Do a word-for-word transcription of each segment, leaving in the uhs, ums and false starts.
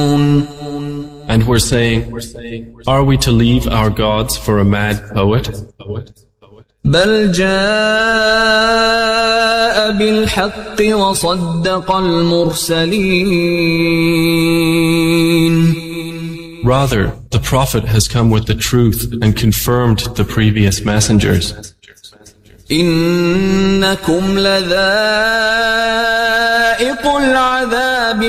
And we're saying, are we to leave our gods for a mad poet? بل جاء بالحق وصدق المرسلين. Rather, the Prophet has come with the truth and confirmed the previous messengers. إنكم لذائق العذاب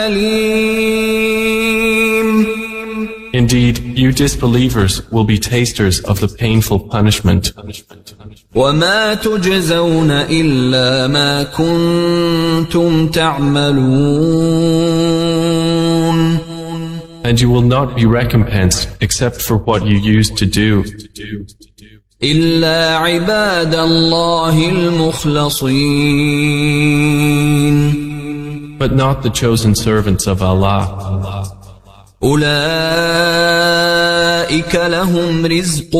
الأليم. Indeed, you disbelievers will be tasters of the painful punishment. وما تجزون إلا ما كنتم تعملون. And you will not be recompensed except for what you used to do. إلا عباد الله المخلصين. But not the chosen servants of Allah. أولئك لهم رزق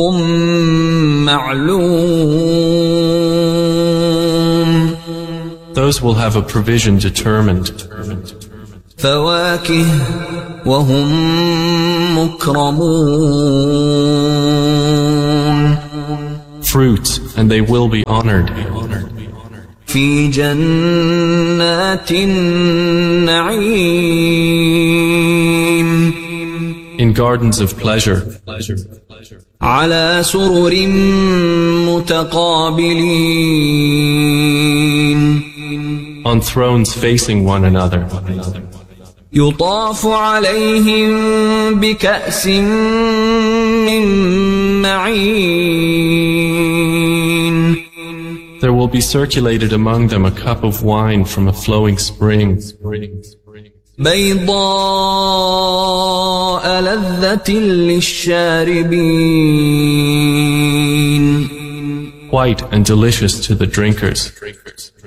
معلوم. Those will have a provision determined. فواكه وهم مكرمون. Fruits, and they will be honored. في جنات النعيم. In gardens of pleasure. على سرر متقابلين. On thrones facing one another. يطاف عليهم بكأس من معين. There will be circulated among them a cup of wine from a flowing spring. بيضاء لذة للشاربين. White and delicious to the drinkers.